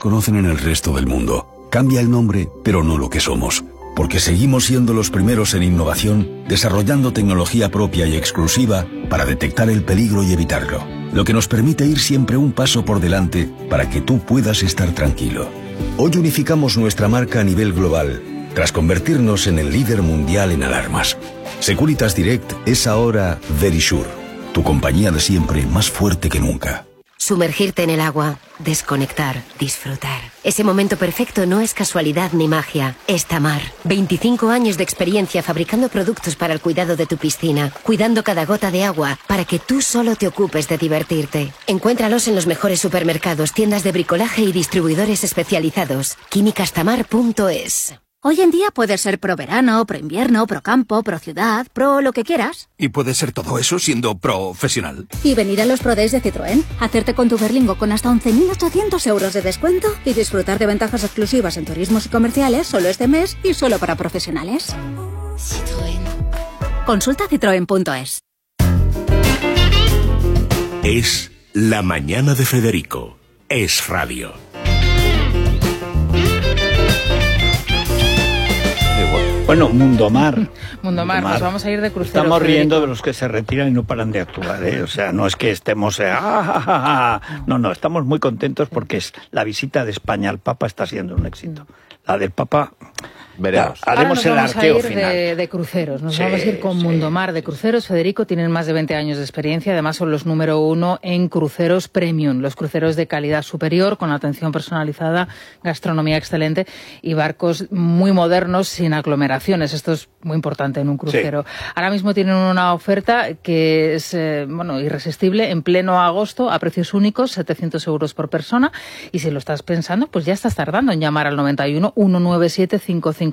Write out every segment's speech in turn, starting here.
conocen en el resto del mundo. Cambia el nombre, pero no lo que somos. Porque seguimos siendo los primeros en innovación, desarrollando tecnología propia y exclusiva para detectar el peligro y evitarlo. Lo que nos permite ir siempre un paso por delante para que tú puedas estar tranquilo. Hoy unificamos nuestra marca a nivel global, tras convertirnos en el líder mundial en alarmas. Securitas Direct es ahora Verisure, tu compañía de siempre más fuerte que nunca. Sumergirte en el agua, desconectar, disfrutar. Ese momento perfecto no es casualidad ni magia, es Tamar. 25 años de experiencia fabricando productos para el cuidado de tu piscina, cuidando cada gota de agua para que tú solo te ocupes de divertirte. Encuéntralos en los mejores supermercados, tiendas de bricolaje y distribuidores especializados. Químicastamar.es. Hoy en día puedes ser pro verano, pro invierno, pro campo, pro ciudad, pro lo que quieras. Y puedes ser todo eso siendo profesional. Y venir a los Pro Days de Citroën, hacerte con tu Berlingo con hasta 11.800 euros de descuento y disfrutar de ventajas exclusivas en turismos y comerciales solo este mes y solo para profesionales. Citroën. Consulta citroen.es. Es La Mañana de Federico. Es radio. Bueno, Mundomar. Mundomar, nos vamos a ir de crucero. Estamos riendo Federico. de los que se retiran y no paran de actuar, ¿eh? O sea, no es que estemos... No, estamos muy contentos porque la visita de España al Papa está siendo un éxito. La del Papa... Veremos. Haremos el arqueo final. Ahora nos vamos a ir de cruceros. Nos vamos a ir con Mundomar de cruceros. Federico, tienen más de 20 años de experiencia. Además, son los número 1 en cruceros premium. Los cruceros de calidad superior, con atención personalizada, gastronomía excelente y barcos muy modernos sin aglomeraciones. Esto es muy importante en un crucero. Sí. Ahora mismo tienen una oferta que es irresistible en pleno agosto a precios únicos, 700 euros por persona. Y si lo estás pensando, pues ya estás tardando en llamar al 91 197 5520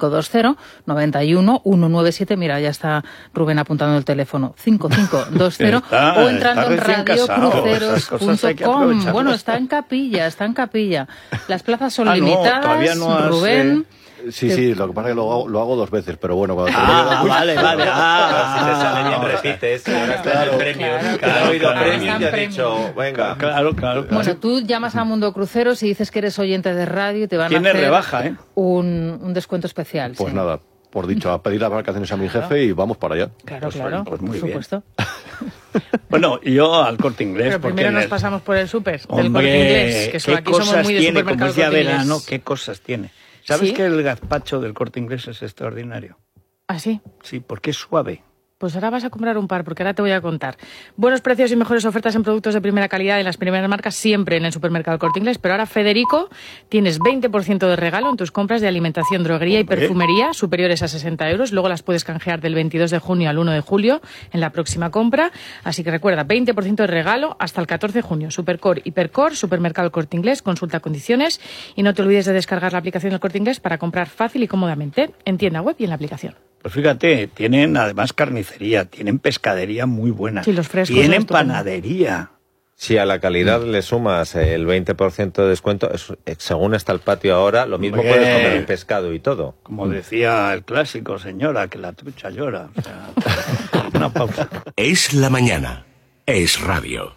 91 197, mira, ya está Rubén apuntando el teléfono, 5520 o entrando en radiocruceros.com. Bueno, está en capilla. Las plazas son limitadas, todavía no has, Rubén. Sí, lo que pasa es que lo hago 2 veces, pero bueno, cuando vale. Si te sale bien, repites. Ahora está en el premio. Cada oído premio y ha dicho, venga. Claro. Bueno, tú llamas a Mundo Cruceros y dices que eres oyente de radio y te van a hacer rebaja, ¿eh? un descuento especial. Pues sí. nada, por dicho, a pedir las vacaciones a mi jefe y vamos para allá. Claro, pues muy por supuesto. Bueno, yo al Corte Inglés. Pero primero nos pasamos por el súper del Corte Inglés, que ¿qué aquí somos muy de tiene? supermercado Como es ya Corte Inglés. verano, ¿qué cosas tiene? ¿Sabes ¿Sí? que el gazpacho del Corte Inglés es extraordinario? ¿Ah, sí? Sí, porque es suave. Pues ahora vas a comprar un par, porque ahora te voy a contar. Buenos precios y mejores ofertas en productos de primera calidad en las primeras marcas, siempre en el supermercado Corte Inglés. Pero ahora, Federico, tienes 20% de regalo en tus compras de alimentación, droguería y perfumería superiores a 60 euros. Luego las puedes canjear del 22 de junio al 1 de julio en la próxima compra. Así que recuerda, 20% de regalo hasta el 14 de junio. Supercore, Hipercore, supermercado Corte Inglés, consulta condiciones. Y no te olvides de descargar la aplicación del Corte Inglés para comprar fácil y cómodamente en tienda web y en la aplicación. Pues fíjate, tienen además carnicería, tienen pescadería muy buena, sí, los frescos, tienen panadería. Si a la calidad le sumas el 20% de descuento, según está el patio ahora, lo mismo puedes comer el pescado y todo. Como decía el clásico, señora, que la trucha llora. O sea, una pausa. Es la mañana. Es radio.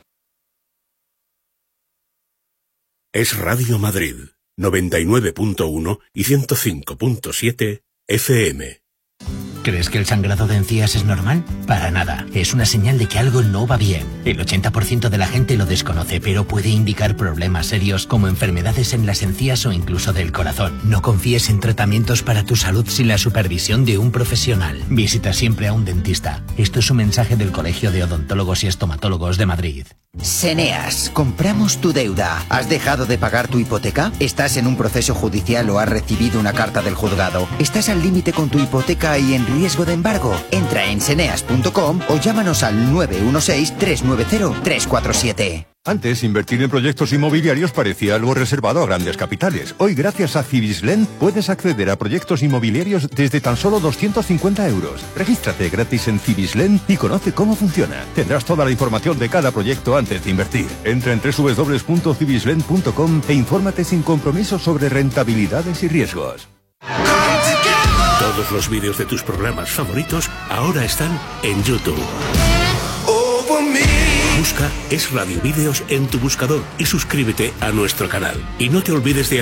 Es Radio Madrid, 99.1 y 105.7 FM. ¿Crees que el sangrado de encías es normal? Para nada. Es una señal de que algo no va bien. El 80% de la gente lo desconoce, pero puede indicar problemas serios como enfermedades en las encías o incluso del corazón. No confíes en tratamientos para tu salud sin la supervisión de un profesional. Visita siempre a un dentista. Esto es un mensaje del Colegio de Odontólogos y Estomatólogos de Madrid. Seneas, compramos tu deuda. ¿Has dejado de pagar tu hipoteca? ¿Estás en un proceso judicial o has recibido una carta del juzgado? ¿Estás al límite con tu hipoteca y en riesgo de embargo? Entra en seneas.com o llámanos al 916-390-347. Antes, invertir en proyectos inmobiliarios parecía algo reservado a grandes capitales. Hoy, gracias a Cibislen, puedes acceder a proyectos inmobiliarios desde tan solo 250 euros. Regístrate gratis en Cibislen y conoce cómo funciona. Tendrás toda la información de cada proyecto antes de invertir. Entra en www.cibislen.com e infórmate sin compromiso sobre rentabilidades y riesgos. Todos los vídeos de tus programas favoritos ahora están en YouTube. Busca Es Radio Vídeos en tu buscador y suscríbete a nuestro canal. Y no te olvides de